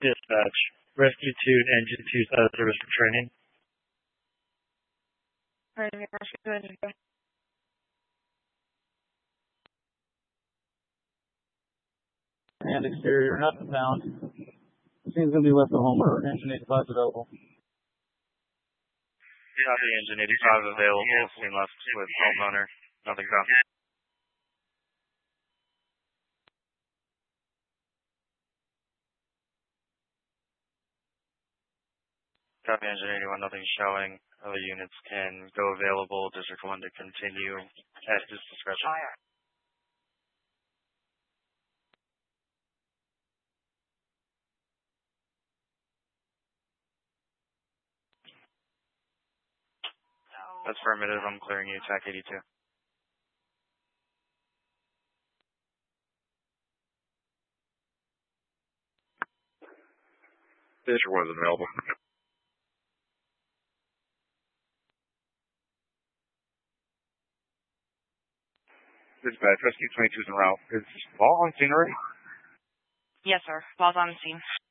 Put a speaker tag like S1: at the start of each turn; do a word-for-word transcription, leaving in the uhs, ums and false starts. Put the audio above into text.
S1: Dispatch. Rescue two and Engine two is out of service for training.
S2: Alright, Rescue two, Engine two.
S3: And exterior, nothing found. Seems going to be left at home or Engine eighty-five available.
S4: Copy, Engine eighty-five available. Scene left with homeowner. Nothing found. Copy, Engine eighty-one, nothing showing. Other units can go available. District one to continue at his discretion. Fire. That's affirmative. I'm clearing you, T A C eighty-two.
S5: District one is available. Dispatch, Rescue twenty-two is en route. Is Law on scene already?
S2: Yes, sir. Law's on the scene.